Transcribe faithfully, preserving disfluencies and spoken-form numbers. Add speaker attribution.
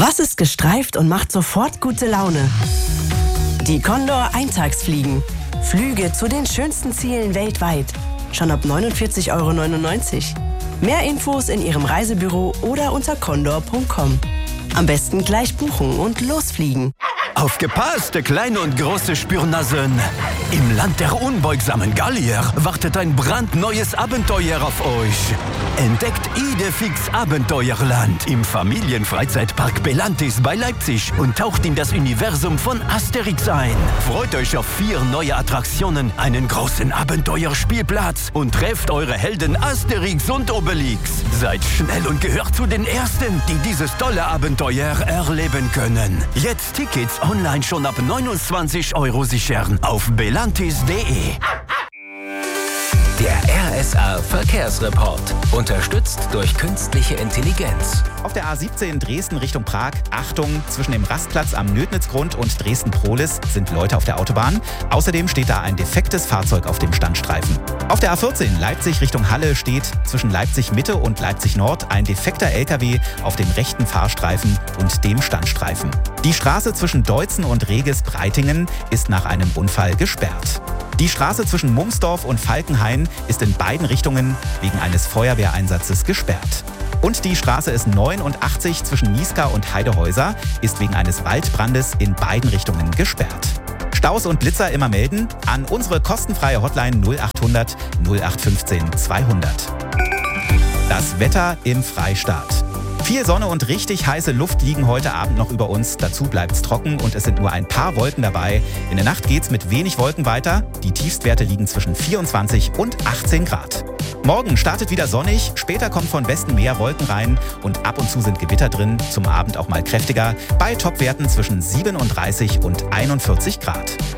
Speaker 1: Was ist gestreift und macht sofort gute Laune? Die Condor Eintagsfliegen. Flüge zu den schönsten Zielen weltweit. Schon ab neunundvierzig Euro neunundneunzig. Mehr Infos in Ihrem Reisebüro oder unter condor punkt com. Am besten gleich buchen und losfliegen.
Speaker 2: Aufgepasst, kleine und große Spürnasen! Im Land der unbeugsamen Gallier wartet ein brandneues Abenteuer auf euch. Entdeckt Idefix Abenteuerland im Familienfreizeitpark Belantis bei Leipzig und taucht in das Universum von Asterix ein. Freut euch auf vier neue Attraktionen, einen großen Abenteuerspielplatz und trefft eure Helden Asterix und Obelix. Seid schnell und gehört zu den Ersten, die dieses tolle Abenteuer erleben können. Jetzt Tickets online schon ab neunundzwanzig Euro sichern auf belantis punkt de.
Speaker 3: Der R S A Verkehrsreport. Unterstützt durch künstliche Intelligenz.
Speaker 4: Auf der A siebzehn Dresden Richtung Prag. Achtung, zwischen dem Rastplatz am Nödnitzgrund und Dresden-Prohlis sind Leute auf der Autobahn. Außerdem steht da ein defektes Fahrzeug auf dem Standstreifen. Auf der A vierzehn Leipzig Richtung Halle steht zwischen Leipzig-Mitte und Leipzig-Nord ein defekter L K W auf dem rechten Fahrstreifen und dem Standstreifen. Die Straße zwischen Deutzen und Regis-Breitingen ist nach einem Unfall gesperrt. Die Straße zwischen Mumsdorf und Falkenhain ist in beiden Richtungen wegen eines Feuerwehreinsatzes gesperrt. Und die Straße S neunundachtzig zwischen Niesgar und Heidehäuser ist wegen eines Waldbrandes in beiden Richtungen gesperrt. Staus und Blitzer immer melden an unsere kostenfreie Hotline null achthundert null acht fünfzehn zweihundert. Das Wetter im Freistaat. Viel Sonne und richtig heiße Luft liegen heute Abend noch über uns. Dazu bleibt's trocken und es sind nur ein paar Wolken dabei. In der Nacht geht's mit wenig Wolken weiter. Die Tiefstwerte liegen zwischen vierundzwanzig und achtzehn Grad. Morgen startet wieder sonnig, später kommt von Westen mehr Wolken rein und ab und zu sind Gewitter drin, zum Abend auch mal kräftiger, bei Topwerten zwischen siebenunddreißig und einundvierzig Grad.